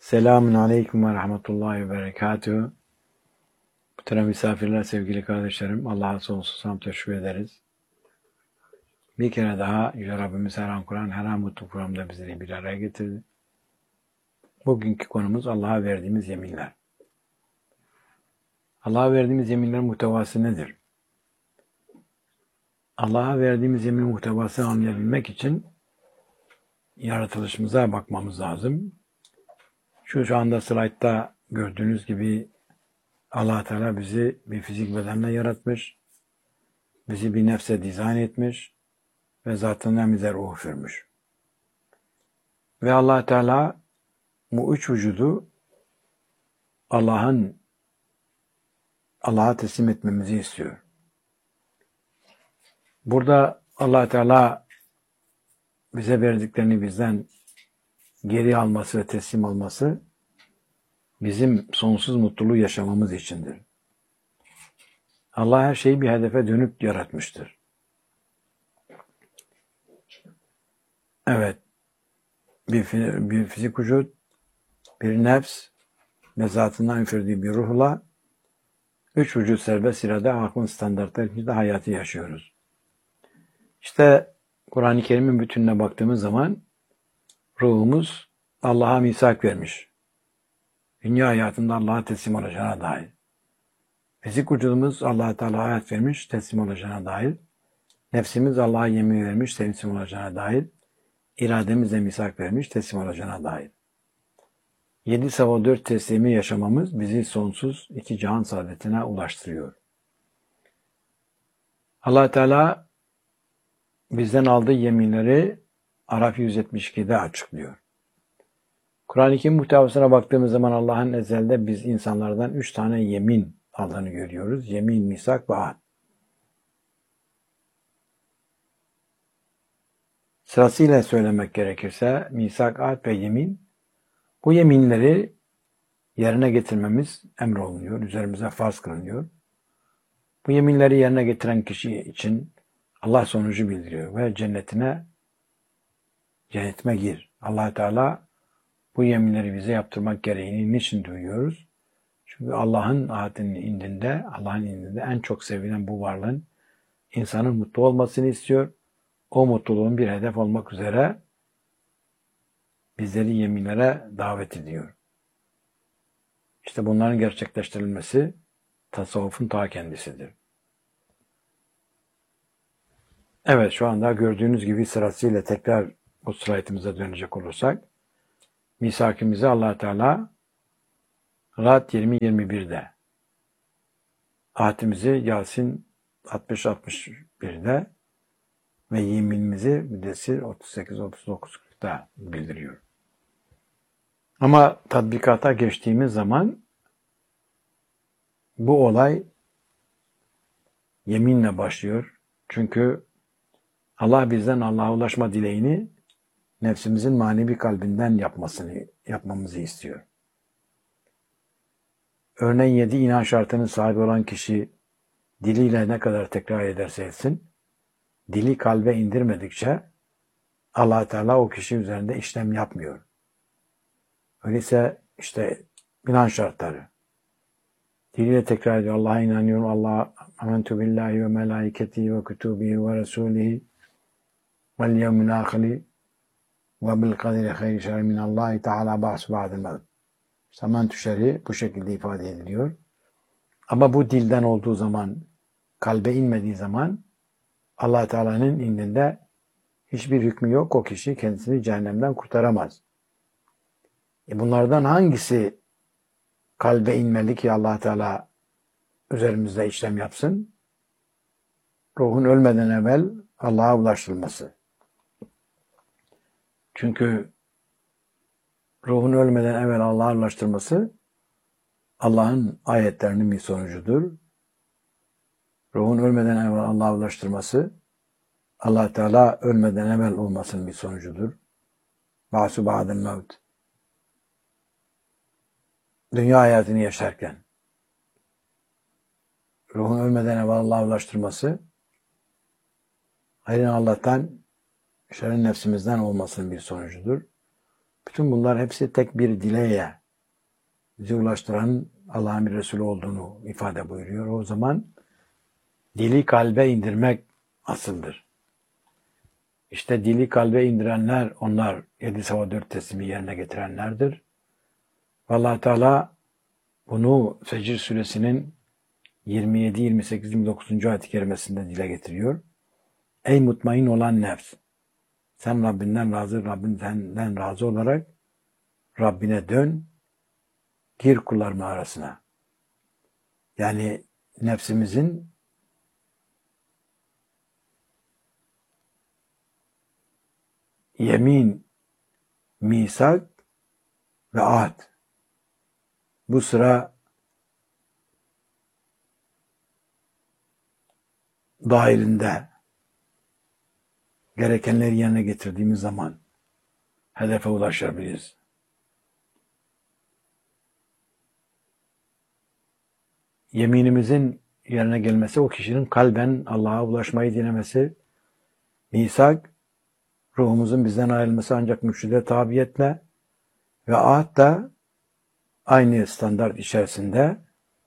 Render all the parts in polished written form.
Selamun Aleyküm ve Rahmetullahi ve Berekatuhu. Muhterem misafirler, sevgili kardeşlerim, Allah'a sonsuz hamd teşekkür ederiz. Bir kere daha Yüce Rabbimiz her an Kur'an, her an mutlu programda bizleri bir araya getirdi. Bugünkü konumuz Allah'a verdiğimiz yeminler. Allah'a verdiğimiz yeminlerin muhtevası nedir? Allah'a verdiğimiz yemin muhtevasını anlayabilmek için yaratılışımıza bakmamız lazım. Şu anda slaytta gördüğünüz gibi Allah Teala bizi bir fizik bedenle yaratmış, bizi bir nefse dizayn etmiş ve zatından bize ruh vermiş. Ve Allah Teala bu üç vücudu Allah'a teslim etmemizi istiyor. Burada Allah Teala bize verdiklerini bizden geri alması ve teslim alması bizim sonsuz mutluluğu yaşamamız içindir. Allah her şeyi bir hedefe dönüp yaratmıştır. Evet, bir fizik vücut, bir nefs ve zatından üfürüldüğü bir ruhla üç vücut serbest irade aklın standartları içinde hayatı yaşıyoruz. İşte Kur'an-ı Kerim'in bütününe baktığımız zaman ruhumuz Allah'a misak vermiş. Dünya hayatında Allah'a teslim olacağına dair. Fizik vücudumuz Allah-u Teala hayat vermiş, teslim olacağına dair. Nefsimiz Allah'a yemin vermiş, teslim olacağına dair. İrademize misak vermiş, teslim olacağına dair. 7 sabah 4 teslimi yaşamamız bizi sonsuz iki cihan saadetine ulaştırıyor. Allah Teala bizden aldığı yeminleri Araf 172'de açıklıyor. Kur'an-ı Kerim muhtevasına baktığımız zaman Allah'ın ezelde biz insanlardan 3 tane yemin aldığını görüyoruz. Yemin, misak ve ahd. Sırasıyla söylemek gerekirse misak, ahd ve yemin, bu yeminleri yerine getirmemiz emrolunuyor, üzerimize farz kılınıyor. Bu yeminleri yerine getiren kişi için Allah sonucu bildiriyor ve cennetime gir. Allah Teala bu yeminleri bize yaptırmak gereğini niçin duyuyoruz? Çünkü Allah'ın indinde en çok sevilen bu varlığın insanın mutlu olmasını istiyor. O mutluluğun bir hedef olmak üzere bizleri yeminlere davet ediyor. İşte bunların gerçekleştirilmesi tasavvufun ta kendisidir. Evet, şu anda gördüğünüz gibi sırasıyla tekrar bu slaytımıza dönecek olursak, misakimizi Allah Teala Ra'd 20-21'de, ahdimizi Yasin 60-61'de ve yeminimizi Müddessir 38-39'da bildiriyor. Ama tatbikata geçtiğimiz zaman bu olay yeminle başlıyor. Çünkü Allah bizden Allah'a ulaşma dileğini nefsimizin manevi kalbinden yapmamızı istiyor. Örneğin 7 inan şartının sahibi olan kişi diliyle ne kadar tekrar ederse etsin, dili kalbe indirmedikçe Allah Teala o kişi üzerinde işlem yapmıyor. Öyleyse işte inan şartları. Diliyle tekrar ediyor. Allah'a inanıyorum. Allah'a amentu billahi ve melaiketihi ve kutubihi ve resulihi vel yevmil ahiri ve bil kaderi hayri şerri minallahi teala ba'su ba'del mevt. Amentu şerri bu şekilde ifade ediliyor. Ama bu dilden olduğu zaman, kalbe inmediği zaman Allah Teala'nın indinde hiçbir hükmü yok. O kişi kendisini cehennemden kurtaramaz. Bunlardan hangisi kalbe inmeli ki Allah Teala üzerimizde işlem yapsın? Ruhun ölmeden evvel Allah'a ulaştırılması. Çünkü ruhun ölmeden evvel Allah'a ulaştırması Allah'ın ayetlerinin bir sonucudur. Ruhun ölmeden evvel Allah'a ulaştırması Allah Teala ölmeden evvel olmasının bir sonucudur. Ba'su ba'del mevt. Dünya hayatını yaşarken ruhun ölmeden evvel Allah'a ulaştırması hayrın Allah'tan, şerrin nefsimizden olmasının bir sonucudur. Bütün bunlar hepsi tek bir dileğe bizi ulaştıran Allah'ın bir Resulü olduğunu ifade buyuruyor. O zaman dili kalbe indirmek asıldır. İşte dili kalbe indirenler, onlar 7 Sava 4 teslimi yerine getirenlerdir. Allah Teala bunu Fecr suresinin 27, 28, 29. ayet-i kerimesinde dile getiriyor. Ey mutmain olan nefs! Sen Rabbinden razı olarak Rabbine dön, gir kullarımın arasına. Yani nefsimizin yemin, misak ve ahd. Bu sıra dahilinde gerekenleri yerine getirdiğimiz zaman hedefe ulaşabiliriz. Yeminimizin yerine gelmesi o kişinin kalben Allah'a ulaşmayı dilemesi, misak, ruhumuzun bizden ayrılması ancak mürşide tabiyetle ve ahd da aynı standart içerisinde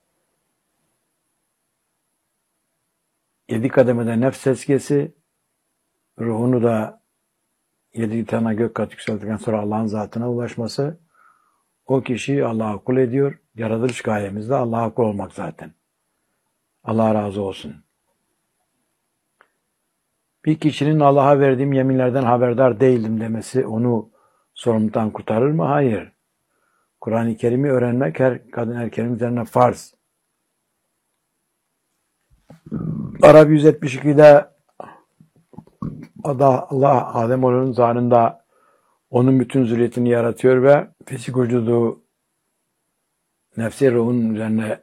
7 kademede nefs tezkiyesi, ruhunu da 7 tane gök kat yükselttikten sonra Allah'ın zatına ulaşması, o kişi Allah'a kul ediyor. Yaratılış gayemiz de Allah'a kul olmak zaten. Allah razı olsun. Bir kişinin Allah'a verdiğim yeminlerden haberdar değildim demesi onu sorumluluktan kurtarır mı? Hayır. Kur'an-ı Kerim'i öğrenmek her kadın erkeğin üzerine farz. Arap 172'de Allah Ademoğlu'nun zarında onun bütün zürriyetini yaratıyor ve fizik vücudu nefsi ruhun üzerine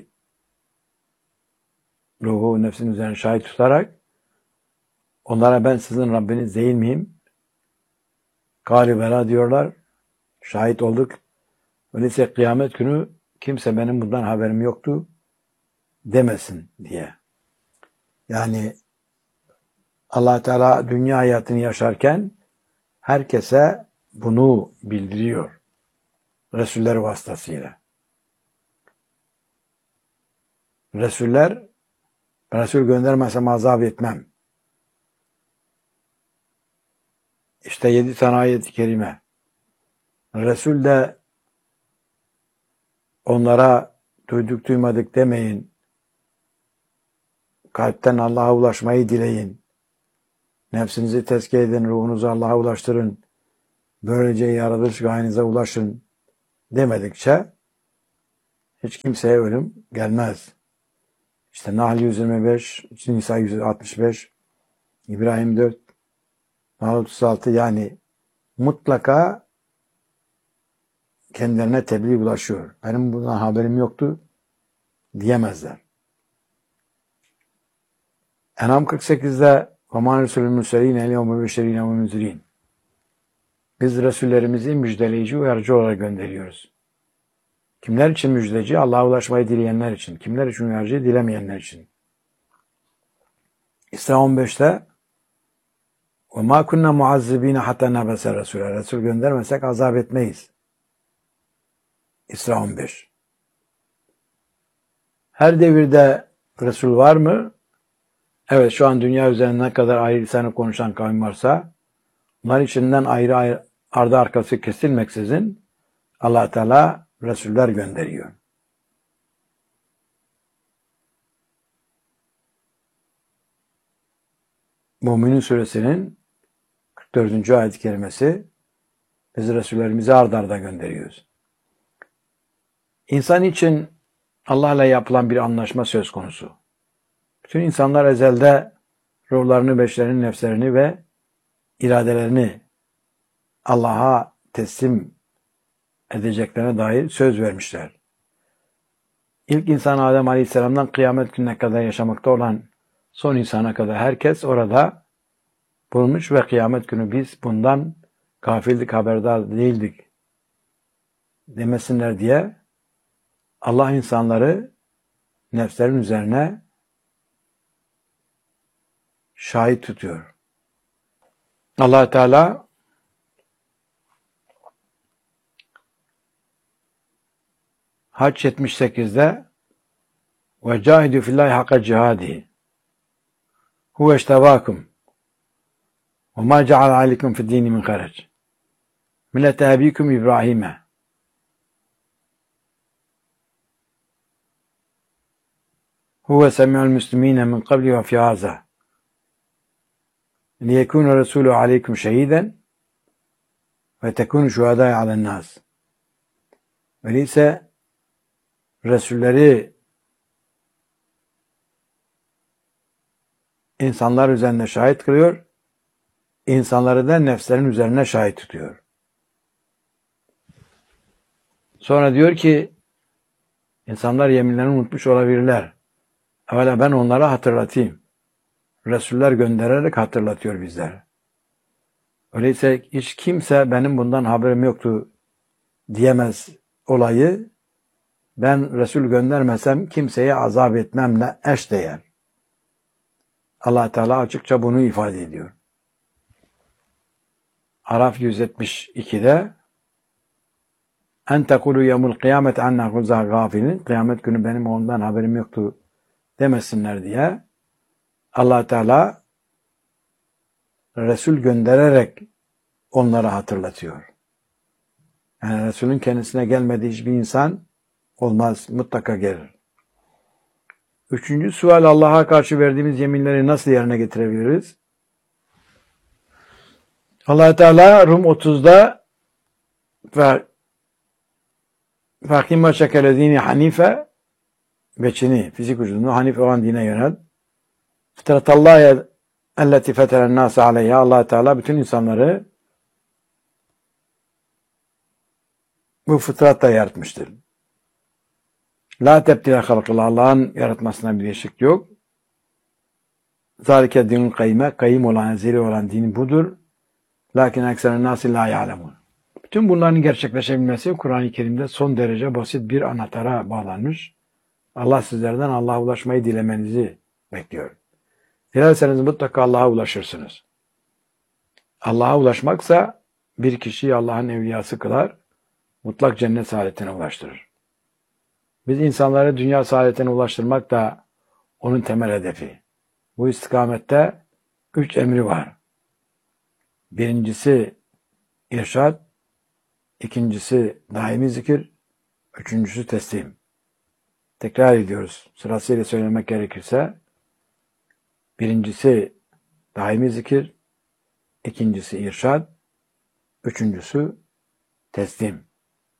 ruhu nefsin üzerine şahit tutarak onlara ben sizin Rabbiniz değil miyim? Kâli bela diyorlar. Şahit olduk. Öyleyse kıyamet günü kimse benim bundan haberim yoktu demesin diye. Yani Allah Teala dünya hayatını yaşarken herkese bunu bildiriyor. Resuller vasıtasıyla. Resuller, ben Resul göndermezsem azap etmem. İşte 7 tane ayet-i kerime. Resul de onlara duyduk duymadık demeyin. Kalpten Allah'a ulaşmayı dileyin. Nefsinizi tezkiye edin, ruhunuzu Allah'a ulaştırın. Böylece yaratılış gayenize ulaşın demedikçe hiç kimseye ölüm gelmez. İşte Nahl 125, Nisa 165, İbrahim 4, Nahl 36 yani mutlaka kendilerine tebliğ ulaşıyor. Benim bundan haberim yoktu diyemezler. En'am 48'de وَمَا رَسُولُ الْمُرْسَلِينَ اَلْيَوْمَ بَشَرِينَ وَمُنْزِرِينَ Biz Resullerimizi müjdeleyici, uyarıcı olarak gönderiyoruz. Kimler için müjdeci? Allah'a ulaşmayı dileyenler için. Kimler için uyarıcı? Dilemeyenler için. İsra 15'te وَمَا كُنَّا مُعَذِّب۪ينَ حَتَّى نَبَسَ رَسُولَ Resul göndermesek azap etmeyiz. İsra 15. Her devirde Resul var mı? Evet, şu an dünya üzerinde ne kadar ayrı lisanı konuşan kavim varsa bunlar içinden ayrı ardı arkası kesilmeksizin Allah Teala Resuller gönderiyor. Mü'minin suresinin 44. ayet-i kerimesi biz Resullerimizi ard arda gönderiyoruz. İnsan için Allah'la yapılan bir anlaşma söz konusu. Bütün insanlar ezelde ruhlarını, beşlerini, nefslerini ve iradelerini Allah'a teslim edeceklerine dair söz vermişler. İlk insan Adem Aleyhisselam'dan kıyamet gününe kadar yaşamakta olan son insana kadar herkes orada bulunmuş ve kıyamet günü biz bundan gafildik, haberdar değildik demesinler diye Allah insanları nefslerin üzerine şahit tutuyor. Allah Teala Hac 78'de ve cahidu fillahi hakka cihadihi huve eştevakum ve ma ceal aleykum fid dini min harac millete abikum İbrahim'e huve semi'ul müslimine min qabli ve fi haza liyekûne resûlü aleykum şehiden ve tekûnü şuhadâi alennâs. Öyleyse Resulleri insanlar üzerine şahit kılıyor, insanları da nefslerin üzerine şahit tutuyor. Sonra diyor ki, insanlar yeminlerini unutmuş olabilirler. Evvela ben onlara hatırlatayım. Resuller göndererek hatırlatıyor bizler. Öyleyse hiç kimse benim bundan haberim yoktu diyemez olayı. Ben Resul göndermesem kimseye azap etmemle eşdeğer. Allah Teala açıkça bunu ifade ediyor. Araf 172'de en tekulu yevmul kıyamet anna kulza gafilin, kıyamet günü benim ondan haberim yoktu demesinler diye Allah Teala Resul göndererek onlara hatırlatıyor. Yani Resulün kendisine gelmediği hiçbir insan olmaz, mutlaka gelir. Üçüncü sual, Allah'a karşı verdiğimiz yeminleri nasıl yerine getirebiliriz? Allah Teala Rum 30'da فَاَقِمَّ شَكَلَ دِينِ hanife veçini, fizik vücudunu hanif olan dine yönel. فِتْرَةَ elleti feteren nâse aleyha, Allah Teala bütün insanları bu fıtratla yaratmıştır. La tebdile halkıllah, Allah'ın yaratmasına bir değişiklik yok. Zalike dinul kayyime, kayyim olan, ezeli olan dini budur. Lakin ekseren nâsi la ya'lemun. Bütün bunların gerçekleşebilmesi Kur'an-ı Kerim'de son derece basit bir anahtara bağlanmış. Allah sizlerden Allah'a ulaşmayı dilemenizi bekliyor. Dilerseniz mutlaka Allah'a ulaşırsınız. Allah'a ulaşmaksa bir kişiyi Allah'ın evliyası kılar, mutlak cennet saadetine ulaştırır. Biz insanları dünya saadetine ulaştırmak da onun temel hedefi. Bu istikamette 3 emri var. Birincisi irşad, ikincisi daimi zikir, üçüncüsü teslim. Tekrar ediyoruz. Sırasıyla söylemek gerekirse, birincisi daimi zikir, ikincisi irşad, üçüncüsü teslim.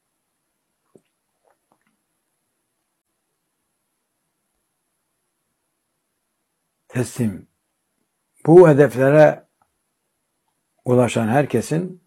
Teslim. Bu hedeflere ulaşan herkesin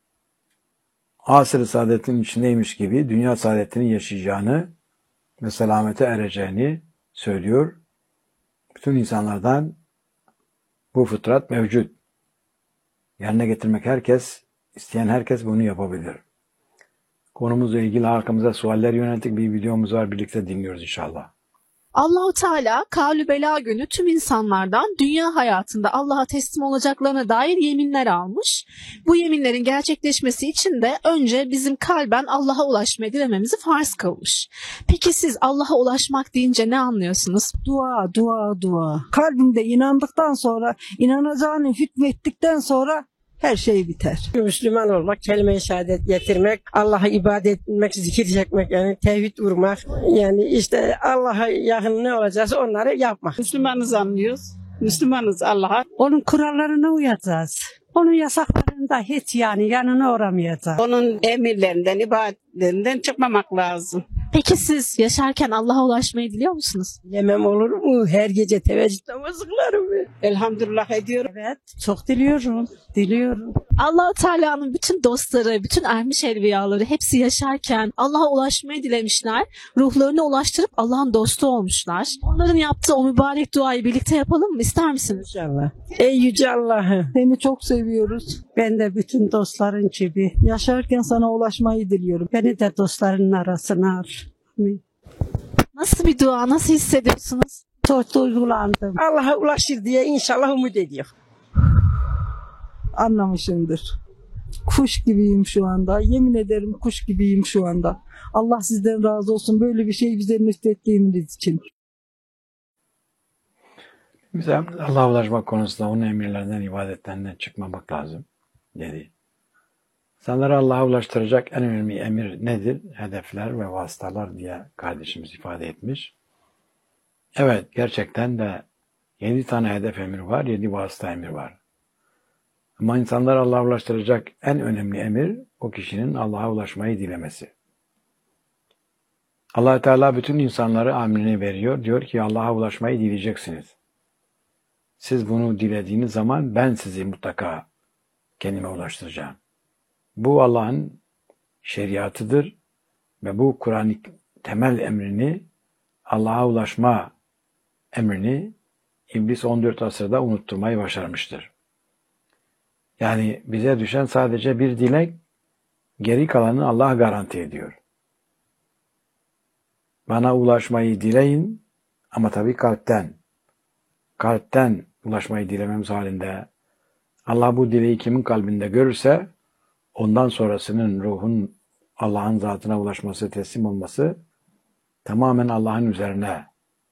asr-ı saadetin içindeymiş gibi dünya saadetini yaşayacağını ve selamete ereceğini söylüyor. Bütün insanlardan bu fıtrat mevcut. Yerine getirmek isteyen herkes bunu yapabilir. Konumuzla ilgili halkımıza sualler yönelik bir videomuz var. Birlikte dinliyoruz inşallah. Allahu Teala Kâlü Bela günü tüm insanlardan dünya hayatında Allah'a teslim olacaklarına dair yeminler almış. Bu yeminlerin gerçekleşmesi için de önce bizim kalben Allah'a ulaşmayı dilememizi farz kılmış. Peki siz Allah'a ulaşmak deyince ne anlıyorsunuz? Dua, dua, dua. Kalbinde inandıktan sonra, inanacağını hükmettikten sonra her şey biter. Müslüman olmak, kelime-i şehadet getirmek, Allah'a ibadet etmek, zikir çekmek, yani tevhid vurmak, yani işte Allah'a yakın ne olacaksa onları yapmak. Müslümanız anlıyoruz. Müslümanız Allah'a. Onun kurallarına uyacağız. Onun yasaklarında hiç yanına uğramayacağız. Onun emirlerinden, ibadetlerinden çıkmamak lazım. Peki siz yaşarken Allah'a ulaşmayı diliyor musunuz? Yemem olur mu? Her gece teveccüh namazı kılarım. Elhamdülillah ediyorum. Evet, çok diliyorum. Allah-u Teala'nın bütün dostları, bütün ermiş evliyaları hepsi yaşarken Allah'a ulaşmayı dilemişler. Ruhlarına ulaştırıp Allah'ın dostu olmuşlar. Onların yaptığı o mübarek duayı birlikte yapalım mı? İster misiniz? İnşallah. Ey yüce Allah'ım. Seni çok seviyoruz. Ben de bütün dostların gibi yaşarken sana ulaşmayı diliyorum. Beni de dostlarının arasına al. Nasıl bir dua, nasıl hissediyorsunuz? Çok duygulandım. Allah'a ulaşır diye inşallah umut ediyor. Anlamışımdır. Kuş gibiyim şu anda. Yemin ederim kuş gibiyim şu anda. Allah sizden razı olsun böyle bir şey bize nüfettiğiniz için. Bize Allah'a ulaşmak konusunda onun emirlerinden, ibadetlerinden çıkmamak lazım dedi. İnsanları Allah'a ulaştıracak en önemli emir nedir? Hedefler ve vasıtalar diye kardeşimiz ifade etmiş. Evet, gerçekten de 7 tane hedef emir var, 7 vasıta emir var. Ama insanları Allah'a ulaştıracak en önemli emir o kişinin Allah'a ulaşmayı dilemesi. Allah Teala bütün insanlara emrini veriyor. Diyor ki Allah'a ulaşmayı dileyeceksiniz. Siz bunu dilediğiniz zaman ben sizi mutlaka kendime ulaştıracağım. Bu Allah'ın şeriatıdır ve bu Kur'an'ın temel emrini, Allah'a ulaşma emrini İblis 14 asırda unutturmayı başarmıştır. Yani bize düşen sadece bir dilek, geri kalanını Allah garanti ediyor. Bana ulaşmayı dileyin ama tabii kalpten. Kalpten ulaşmayı dilememiz halinde Allah bu dileği kimin kalbinde görürse ondan sonrasının ruhun Allah'ın zatına ulaşması, teslim olması tamamen Allah'ın üzerine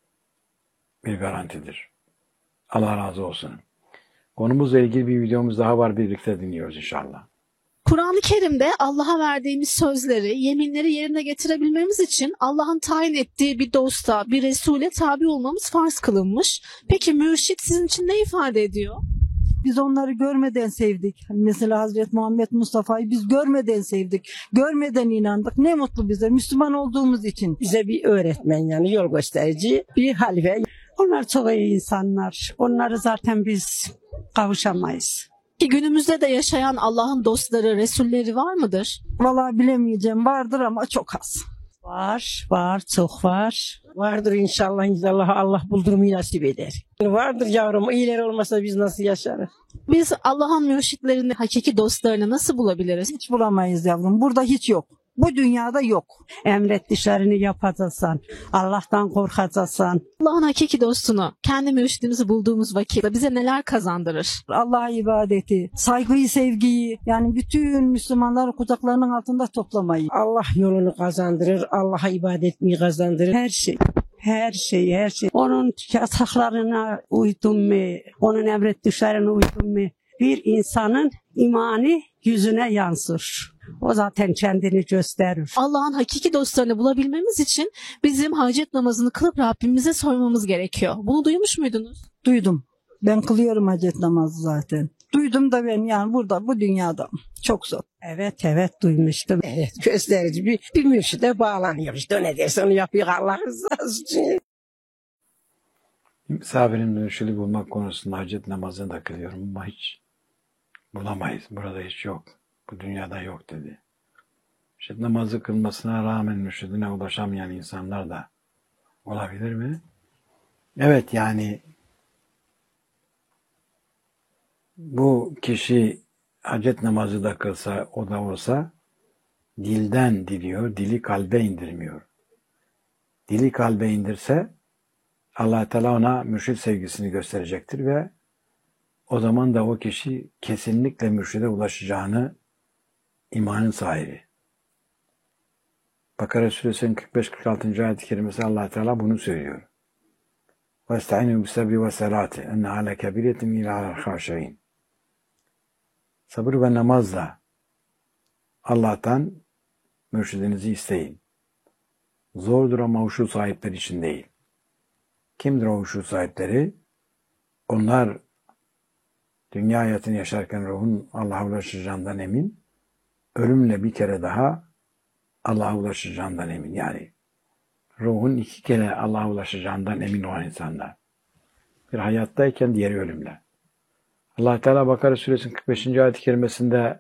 bir garantidir. Allah razı olsun. Konumuzla ilgili bir videomuz daha var. Birlikte dinliyoruz inşallah. Kur'an-ı Kerim'de Allah'a verdiğimiz sözleri, yeminleri yerine getirebilmemiz için Allah'ın tayin ettiği bir dosta, bir Resul'e tabi olmamız farz kılınmış. Peki mürşit sizin için ne ifade ediyor? Biz onları görmeden sevdik. Mesela Hazreti Muhammed Mustafa'yı biz görmeden sevdik. Görmeden inandık. Ne mutlu bize Müslüman olduğumuz için. Bize bir öğretmen yani yol gösterici bir halife. Onlar çok iyi insanlar. Onları zaten biz kavuşamayız. Ki günümüzde de yaşayan Allah'ın dostları, Resulleri var mıdır? Vallahi bilemeyeceğim. Vardır ama çok az. Var, çok var. Vardır inşallah Allah buldurmayı nasip eder. Vardır yavrum, iyiler olmasa biz nasıl yaşarız? Biz Allah'ın mürşitlerini, hakiki dostlarını nasıl bulabiliriz? Hiç bulamayız yavrum. Burada hiç yok. Bu dünyada yok. Emrettiklerini yapacaksın. Allah'tan korkacaksın. Allah'ın hakiki dostunu, kendi mürşidimizi bulduğumuz vakitte bize neler kazandırır? Allah'a ibadeti, saygıyı, sevgiyi, yani bütün Müslümanları kucaklarının altında toplamayı. Allah yolunu kazandırır, Allah'a ibadet etmeyi kazandırır. Her şey. Onun yasaklarına uydun mu? Onun emrettiklerine uydun mu? Bir insanın imanı yüzüne yansır. O zaten kendini gösterir. Allah'ın hakiki dostlarını bulabilmemiz için bizim hacet namazını kılıp Rabbimize sormamız gerekiyor. Bunu duymuş muydunuz? Duydum. Ben kılıyorum hacet namazı zaten. Duydum da ben yani burada bu dünyada çok zor. Evet duymuştum. Evet, gösterici bir mürşide bağlanıyor. İşte ne derse onu yapıyor Allah rızası için. Misafirin mürşidi bulmak konusunda hacet namazını da kılıyorum ama hiç bulamayız. Burada hiç yok. Bu dünyada yok dedi. İşte namazı kılmasına rağmen mürşidine ulaşamayan insanlar da olabilir mi? Evet, yani bu kişi hacet namazı da kılsa, o da olsa dilden diliyor, dili kalbe indirmiyor. Dili kalbe indirse Allah Teala ona mürşid sevgisini gösterecektir ve o zaman da o kişi kesinlikle mürşide ulaşacağını imanın sahibi. Bakara Suresinin 45-46. ayet-i kerimesi Allah Teala bunu söylüyor. وَاسْتَعِنُوا بِالصَّبْرِ وَالصَّلَاةِ اَنَّهَا لَكَبِيرَةٌ اِلَى الْخَاشِعِينَ. Sabır ve namazla Allah'tan mürşidinizi isteyin. Zordur ama huşu sahipleri için değil. Kimdir o huşu sahipleri? Onlar dünya hayatını yaşarken ruhun Allah'a ulaşacağından emin, ölümle bir kere daha Allah'a ulaşacağından emin. Yani ruhun 2 kere Allah'a ulaşacağından emin olan insanlar. Bir hayattayken diğeri ölümle. Allah Teala Bakara Suresinin 45. ayet-i kerimesinde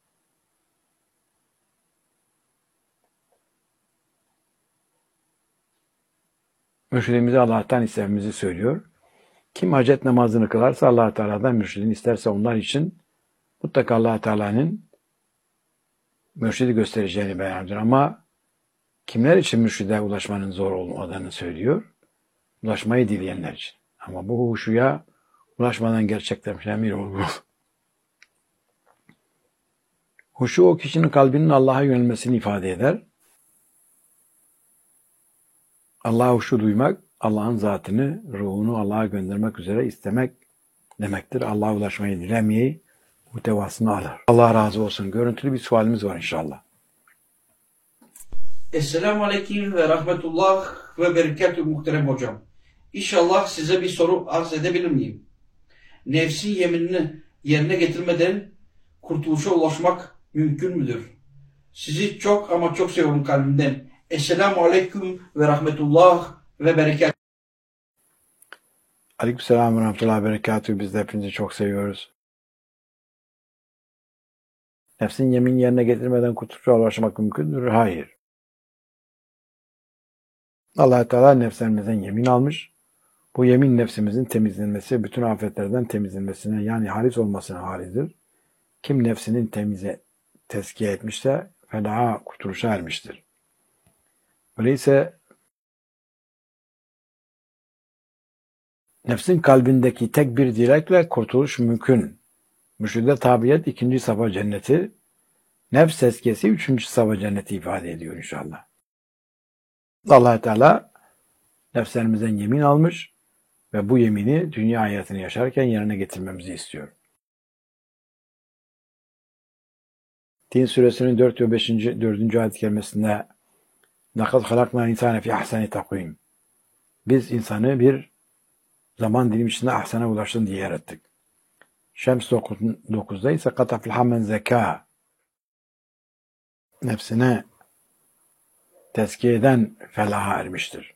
mürşidimizi Allah'tan istememizi söylüyor. Kim hacet namazını kılarsa Allah Teala'dan mürşidini isterse onlar için mutlaka Allah Teala'nın mürşidi göstereceğini beyan ediyor. Ama kimler için mürşide ulaşmanın zor olmadığını söylüyor? Ulaşmayı dileyenler için. Ama bu huşuya ulaşmadan gerçekten bir olur. Huşu o kişinin kalbinin Allah'a yönelmesini ifade eder. Allah'a huşu duymak, Allah'ın zatını, ruhunu Allah'a göndermek üzere istemek demektir. Allah'a ulaşmayı dilemeyi muhtevasını alır. Allah razı olsun. Görüntülü bir sualimiz var inşallah. Esselamu Aleyküm ve Rahmetullah ve Berekatü muhterem hocam. İnşallah size bir soru arz edebilir miyim? Nefsin yeminini yerine getirmeden kurtuluşa ulaşmak mümkün müdür? Sizi çok ama çok seviyorum kalbimden. Esselamu Aleyküm ve Rahmetullah ve Berekatü. Aleykümselam ve Rahmetullah ve Berekatü. Biz de hepinizi çok seviyoruz. Nefsin yemin yerine getirmeden kurtuluşa ulaşmak mümkündür? Hayır. Allah Teala nefslerimizden yemin almış. Bu yemin nefsimizin temizlenmesi, bütün afetlerden temizlenmesine yani halis olmasına halidir. Kim nefsinin tezkiye etmişse felaha kurtuluşa ermiştir. Öyleyse nefsin kalbindeki tek bir dilekle kurtuluş mümkün. Mürşide tabiyet 2. safa cenneti, nefs tezkiyesi 3. safa cenneti ifade ediyor inşallah. Allah Teala nefslerimizden yemin almış ve bu yemini dünya hayatını yaşarken yerine getirmemizi istiyor. Tin suresinin 4 ve 4. ayet-i kerimesinde لَقَدْ خَلَقْنَا الْاِنْسَانَ فِي اَحْسَنِ تَقْوِيمٍ Biz insanı bir zaman dilimi içinde ahsana ulaşsın diye yarattık. Şems 9'da ise قَدْ أَفْلَحَ مَنْ زَكَّاهَا Nefsine tezkiye eden felaha ermiştir.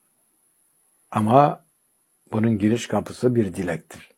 Ama bunun giriş kapısı bir dilektir.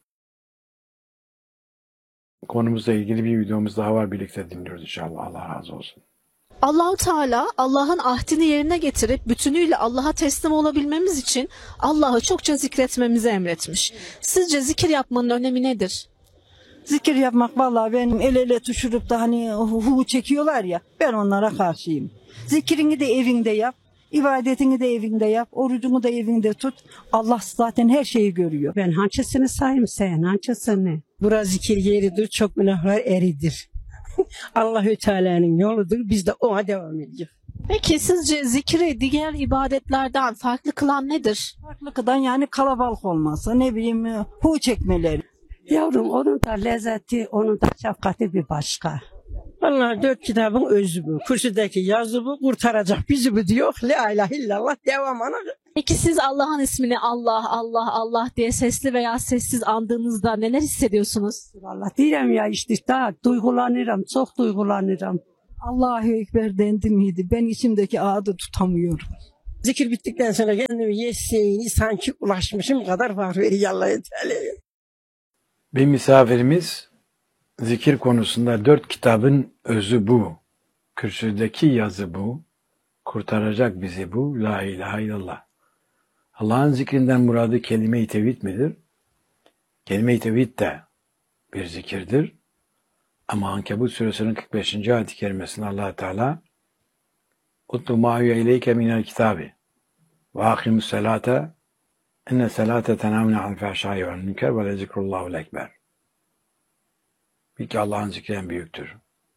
Konumuzla ilgili bir videomuz daha var. Birlikte dinliyoruz inşallah. Allah razı olsun. Allah-u Teala Allah'ın ahdini yerine getirip bütünüyle Allah'a teslim olabilmemiz için Allah'ı çokça zikretmemizi emretmiş. Sizce zikir yapmanın önemi nedir? Zikir yapmak vallahi benim el ele tutuşup da hani hu çekiyorlar ya, ben onlara karşıyım. Zikrini de evinde yap, ibadetini de evinde yap, orucunu da evinde tut. Allah zaten her şeyi görüyor. Ben hançısını sayayım sen, hançısını. Bura zikir yeridir, çok günahlar eridir. Allahü Teala'nın yoludur, biz de ona devam ediyoruz. Peki sizce zikri diğer ibadetlerden farklı kılan nedir? Farklılıktan yani kalabalık olmasa, ne bileyim hu çekmeleri. Yavrum onun da lezzeti, onun da şefkati bir başka. Vallahi 4 kitabın özü bu. Kürsüdeki yazı bu, kurtaracak bizi bu diyor. La ilahe illallah devam ana. Peki siz Allah'ın ismini Allah, Allah, Allah diye sesli veya sessiz andığınızda neler hissediyorsunuz? Vallahi diyorum ya işte daha duygulanırım, çok duygulanırım. Allahu Ekber dendi miydi? Ben içimdeki adı tutamıyorum. Zikir bittikten sonra kendimi yeseyini sanki ulaşmışım kadar var veriyor Allah-u Teala'ya. Bir misafirimiz zikir konusunda 4 kitabın özü bu. Kürsüdeki yazı bu. Kurtaracak bizi bu. La ilahe illallah. Allah'ın zikrinden muradı kelime-i tevhid midir? Kelime-i tevhid de bir zikirdir. Ama Ankebut suresinin 45. ayet-i kerimesinde Allah Teala "Utlu ma huve ileyke minel kitabi ve akimus salate inne salate tenhavne anil fahşai vel münker ve lezikrullahul ekber." Bil ki Allah'ın zikri en büyüktür.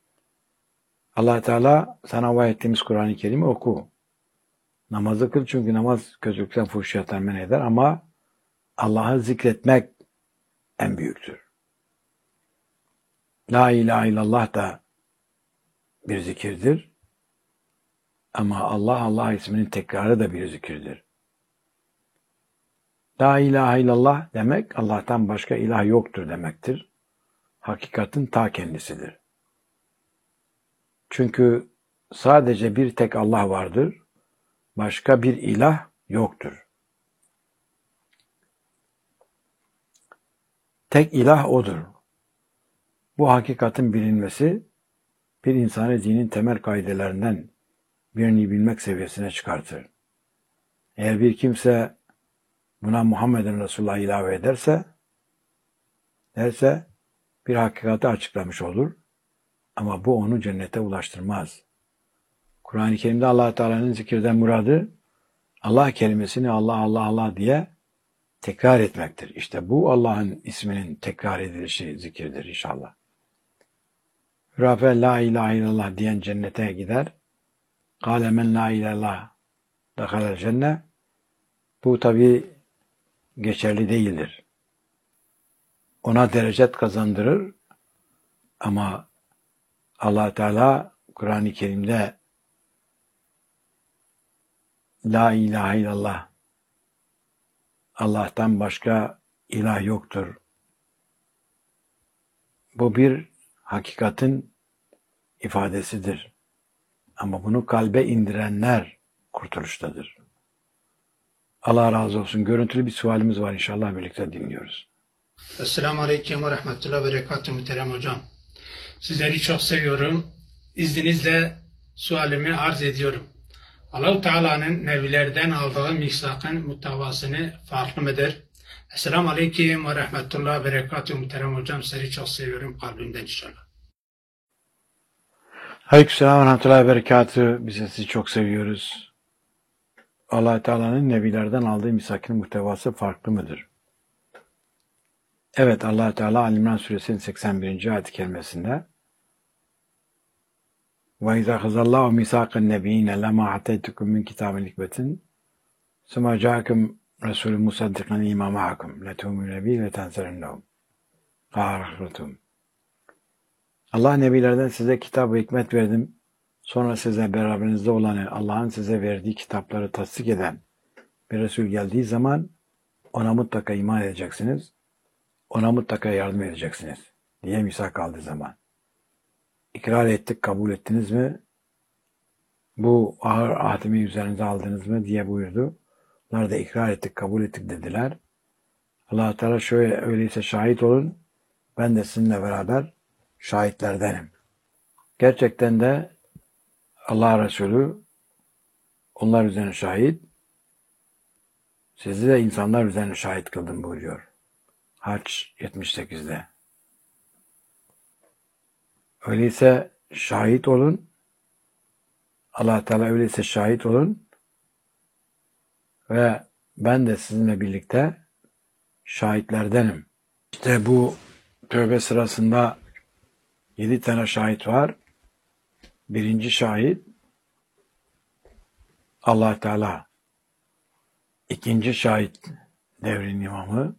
Allah Teala sana vahiy ettiğimiz Kur'an-ı Kerim'i oku. Namazı kıl çünkü namaz kötülükten, fuhşiyattan men eder ama Allah'ı zikretmek en büyüktür. La ilahe illallah da bir zikirdir. Ama Allah isminin tekrarı da bir zikirdir. La ilahe illallah demek Allah'tan başka ilah yoktur demektir. Hakikatin ta kendisidir. Çünkü sadece bir tek Allah vardır. Başka bir ilah yoktur. Tek ilah O'dur. Bu hakikatin bilinmesi bir insanı dinin temel kaidelerinden birini bilmek seviyesine çıkartır. Eğer bir kimse buna Muhammed'in Resulullah ilave ederse bir hakikati açıklamış olur ama bu onu cennete ulaştırmaz. Kur'an-ı Kerim'de Allah Teala'nın zikirden muradı Allah kelimesini Allah Allah Allah diye tekrar etmektir. İşte bu Allah'ın isminin tekrar edilişi zikirdir inşallah. Hürafe la ilahe illallah diyen cennete gider. Kâle men la ilahe illallah dehalel cennet. Bu tabi geçerli değildir. Ona derecet kazandırır ama Allah Teala Kur'an-ı Kerim'de la ilahe illallah, Allah'tan başka ilah yoktur. Bu bir hakikatin ifadesidir. Ama bunu kalbe indirenler kurtuluştadır. Allah razı olsun. Görüntülü bir sualimiz var, inşallah birlikte dinliyoruz. Esselamu Aleyküm ve Rahmetullah ve Berekatuhu muhterem hocam. Sizleri çok seviyorum. İzninizle sualimi arz ediyorum. Allah-u Teala'nın nevilerden aldığı misakın muhtevasını farklı mıdır? Esselamu Aleyküm ve Rahmetullah ve Berekatuhu muhterem hocam. Sizleri çok seviyorum kalbimden inşallah. Aleykümselam ve rahmetullahi ve berekatühü. Biz sizi çok seviyoruz. Allah Teala'nın nevilerden aldığı misakın muhtevası farklı mıdır? Evet, Allah Teala Ali İmran suresinin 81. ayet-i kerimesinde وَاِذَا خَزَ اللّٰهُ مِسَاقَ النَّبِيِّينَ لَمَا عَتَيْتُكُمْ مِنْ كِتَابٍ حِكْمَةٍ ثُمَّ جَاءَكُمْ رَسُولٌ مُصَدِّقًا لِمَا مَعَكُمْ لَتُؤْمِنُونَ بِهِ وَلَتَنْصُرُنَّهُ قَالَ Allah nebilerden size kitap ve hikmet verdim. Sonra size beraberinizde olanı, Allah'ın size verdiği kitapları tasdik eden bir Resul geldiği zaman ona mutlaka iman edeceksiniz. Ona mutlaka yardım edeceksiniz diye misak aldığı zaman. İkrar ettik, kabul ettiniz mi? Bu ağır ahdimi üzerinize aldınız mı diye buyurdu. Onlar da ikrar ettik, kabul ettik dediler. Allah Teala şöyle, öyleyse şahit olun. Ben de sizinle beraber şahitlerdenim. Gerçekten de Allah Resulü onlar üzerine şahit, sizi de insanlar üzerine şahit kıldım buyuruyor. Hac 78'de. Öyleyse şahit olun. Allah Teala öyleyse şahit olun ve ben de sizinle birlikte şahitlerdenim. İşte bu tövbe sırasında 7 tane şahit var. Birinci şahit Allah Teala. İkinci şahit devrin imamı.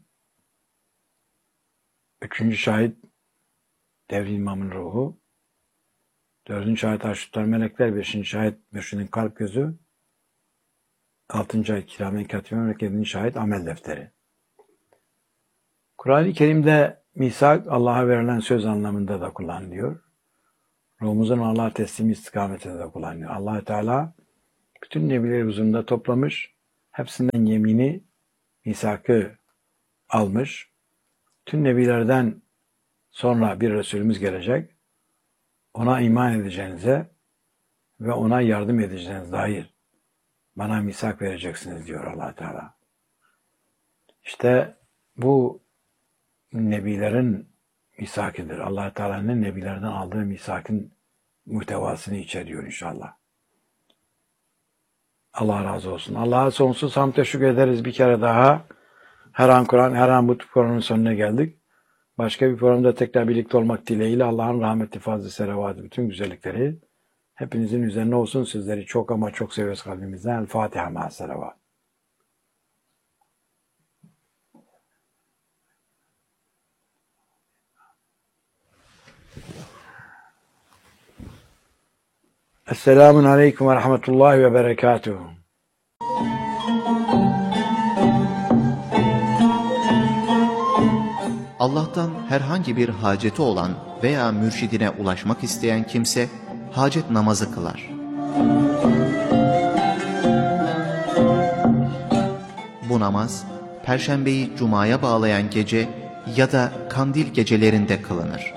Üçüncü şahit devrin imamın ruhu. Dördüncü şahit arşutlar melekler. Beşinci şahit mürşidin kalp gözü. Altıncı şahit kiramen katiben ve yedinci şahit amel defteri. Kur'an-ı Kerim'de misak Allah'a verilen söz anlamında da kullanılıyor. Ruhumuzun Allah'a teslimi istikametinde de kullanılıyor. Allah Teala bütün nebileri huzurunda toplamış. Hepsinden yemini, misakı almış. Tüm nebilerden sonra bir Resulümüz gelecek. Ona iman edeceğinize ve ona yardım edeceğinize dair bana misak vereceksiniz diyor Allah Teala. İşte bu nebilerin misakidir. Allah Teala'nın nebilerden aldığı misakın muhtevasını içeriyor inşallah. Allah razı olsun. Allah'a sonsuz hamd teşekkür ederiz bir kere daha. Her an Kur'an, her an bu programın sonuna geldik. Başka bir programda tekrar birlikte olmak dileğiyle Allah'ın rahmeti, fazlı, selavatı, bütün güzellikleri hepinizin üzerine olsun. Sizleri çok ama çok seviyoruz kalbimizden. El Fatiha ma'as selavat. Esselamun Aleyküm ve Rahmetullahi ve Berekatuhu. Allah'tan herhangi bir haceti olan veya mürşidine ulaşmak isteyen kimse hacet namazı kılar. Bu namaz, Perşembeyi Cuma'ya bağlayan gece ya da kandil gecelerinde kılınır.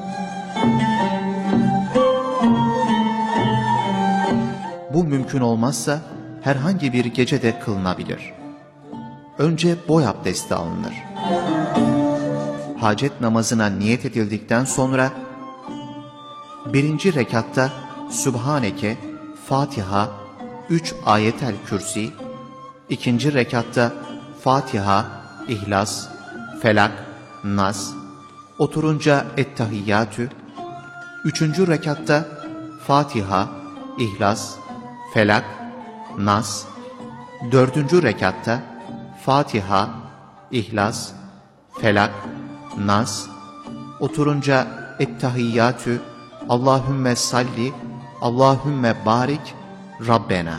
Bu mümkün olmazsa herhangi bir gecede kılınabilir. Önce boy abdesti alınır. Hacet namazına niyet edildikten sonra birinci rekatta Sübhaneke, Fatiha, 3 ayetel kürsi, ikinci rekatta Fatiha, İhlas, Felak, Nas, oturunca Ettehiyyatü, Üçüncü rekatta Fatiha, İhlas, Felak, Nas. Dördüncü rekatta Fatiha, İhlas, Felak, Nas. Oturunca Ettehiyyatü, Allahümme salli, Allahümme barik, Rabbena.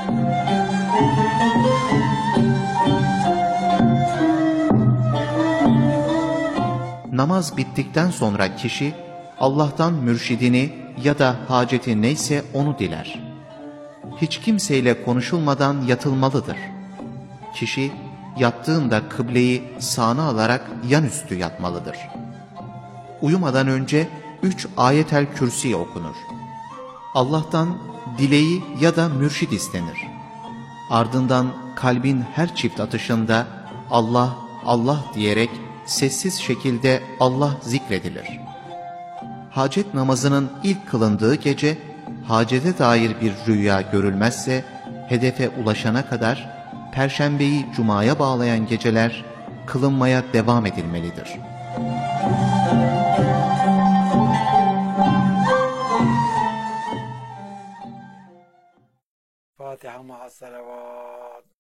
Namaz bittikten sonra kişi Allah'tan mürşidini ya da haceti neyse onu diler. Hiç kimseyle konuşulmadan yatılmalıdır. Kişi yattığında kıbleyi sağına alarak yanüstü yatmalıdır. Uyumadan önce 3 ayetel kürsi okunur. Allah'tan dileği ya da mürşid istenir. Ardından kalbin her çift atışında Allah, Allah diyerek sessiz şekilde Allah zikredilir. Hacet namazının ilk kılındığı gece, hacete dair bir rüya görülmezse, hedefe ulaşana kadar Perşembeyi Cuma'ya bağlayan geceler kılınmaya devam edilmelidir. Fatiha ma'as salavat.